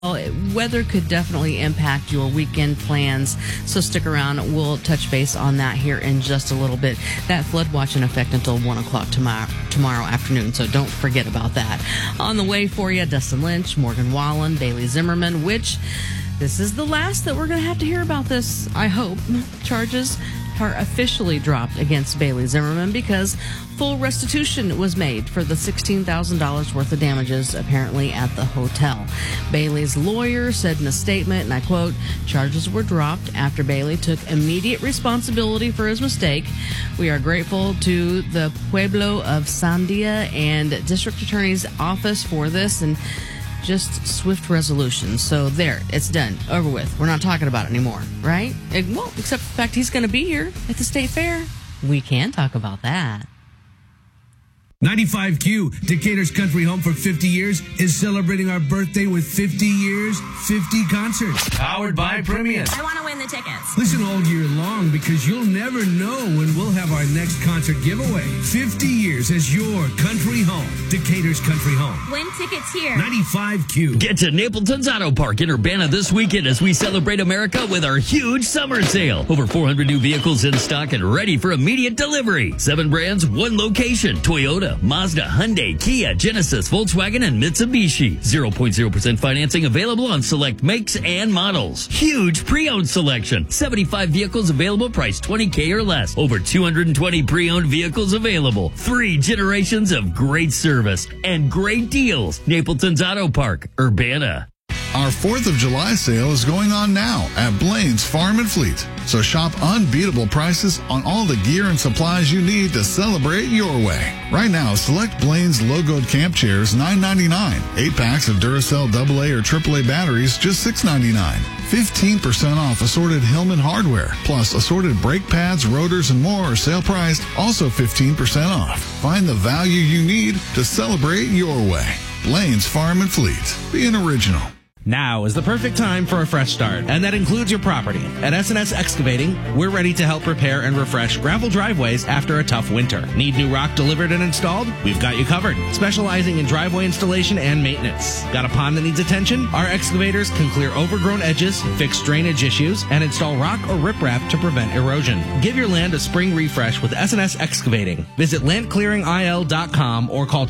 Weather could definitely impact your weekend plans, so stick around. We'll touch base on that here in just a little bit. That flood watch in effect until 1 o'clock tomorrow afternoon, so don't forget about that. On the way for you, Dustin Lynch, Morgan Wallen, Bailey Zimmerman, which this is the last that we're going to have to hear about this, I hope. Charges are officially dropped against Bailey Zimmerman because full restitution was made for the $16,000 worth of damages apparently at the hotel. Bailey's lawyer said in a statement, and I quote, "Charges were dropped after Bailey took immediate responsibility for his mistake. We are grateful to the Pueblo of Sandia and District Attorney's Office for this and just swift resolution." So there, it's done, over with. We're not talking about it anymore, right? Well, except for the fact he's going to be here at the state fair. We can talk about that. 95Q, Decatur's country home for 50 years, is celebrating our birthday with 50 years, 50 concerts. Powered by Premium. I want to win the tickets. Listen all year long because you'll never know when we'll have our next concert giveaway. 50 years as your country home. Decatur's country home. Win tickets here. 95Q. Get to Napleton's Auto Park in Urbana this weekend as we celebrate America with our huge summer sale. Over 400 new vehicles in stock and ready for immediate delivery. 7 brands, 1 location. Toyota, Mazda, Hyundai, Kia, Genesis, Volkswagen, and Mitsubishi. 0% financing available on select makes and models. Huge pre-owned selection. 75 vehicles available, priced $20K or less. Over 220 pre-owned vehicles available. 3 generations of great service and great deals. Napleton's Auto Park, Urbana. Our 4th of July sale is going on now at Blaine's Farm and Fleet. So shop unbeatable prices on all the gear and supplies you need to celebrate your way. Right now, select Blaine's logoed camp chairs, $9.99. 8 packs of Duracell AA or AAA batteries, just $6.99. 15% off assorted Hillman hardware, plus assorted brake pads, rotors, and more are sale priced, also 15% off. Find the value you need to celebrate your way. Blaine's Farm and Fleet. Be an original. Now is the perfect time for a fresh start, and that includes your property. At S&S Excavating, we're ready to help repair and refresh gravel driveways after a tough winter. Need new rock delivered and installed? We've got you covered. Specializing in driveway installation and maintenance. Got a pond that needs attention? Our excavators can clear overgrown edges, fix drainage issues, and install rock or riprap to prevent erosion. Give your land a spring refresh with S&S Excavating. Visit landclearingil.com or call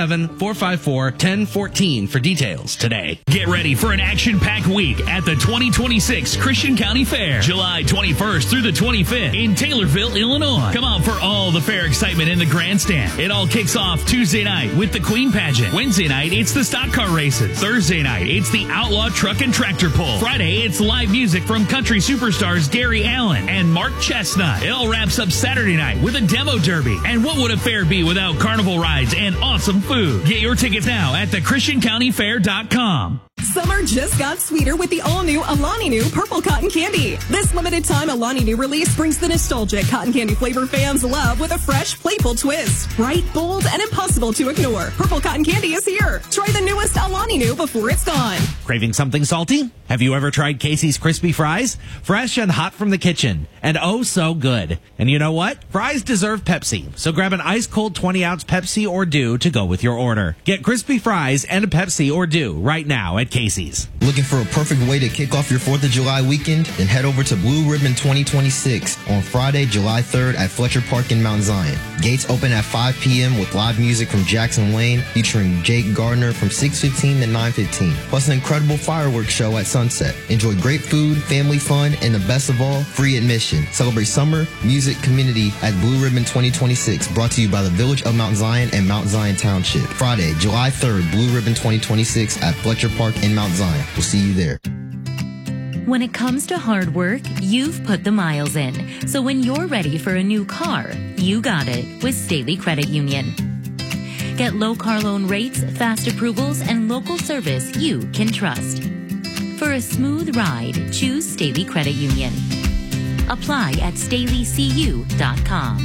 217-454-1014 for details today. Get ready for an action-packed week at the 2026 Christian County Fair, July 21st through the 25th in Taylorville, Illinois. Come out for all the fair excitement in the grandstand. It all kicks off Tuesday night with the Queen Pageant. Wednesday night, it's the stock car races. Thursday night, it's the Outlaw Truck and Tractor Pull. Friday, it's live music from country superstars Gary Allen and Mark Chestnut. It all wraps up Saturday night with a demo derby. And what would a fair be without carnival rides and awesome food? Get your tickets now at thechristiancountyfair.com. Summer just got sweeter with the all-new Alani Nu Purple Cotton Candy. This limited-time Alani Nu release brings the nostalgic cotton candy flavor fans love with a fresh, playful twist. Bright, bold, and impossible to ignore. Purple Cotton Candy is here. Try the newest Alani Nu before it's gone. Craving something salty? Have you ever tried Casey's Crispy Fries? Fresh and hot from the kitchen. And oh so good. And you know what? Fries deserve Pepsi. So grab an ice-cold 20-ounce Pepsi or Dew to go with your order. Get crispy fries and a Pepsi or Dew right now at Casey's. Looking for a perfect way to kick off your 4th of July weekend? Then head over to Blue Ribbon 2026 on Friday, July 3rd at Fletcher Park in Mount Zion. Gates open at 5 p.m. with live music from Jackson Wayne featuring Jake Gardner from 6:15 to 9:15. Plus an incredible fireworks show at sunset. Enjoy great food, family fun, and the best of all, free admission. Celebrate summer, music, community at Blue Ribbon 2026, brought to you by the Village of Mount Zion and Mount Zion Township. Friday, July 3rd, Blue Ribbon 2026 at Fletcher Park in Mount Zion. We'll see you there. When it comes to hard work, you've put the miles in. So when you're ready for a new car, you got it with Staley Credit Union. Get low car loan rates, fast approvals, and local service you can trust. For a smooth ride, choose Staley Credit Union. Apply at StaleyCU.com.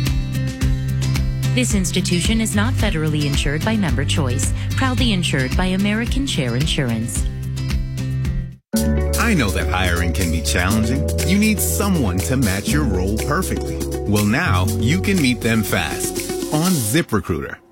This institution is not federally insured by Member Choice, proudly insured by American Share Insurance. I know that hiring can be challenging. You need someone to match your role perfectly. Well, now you can meet them fast on ZipRecruiter.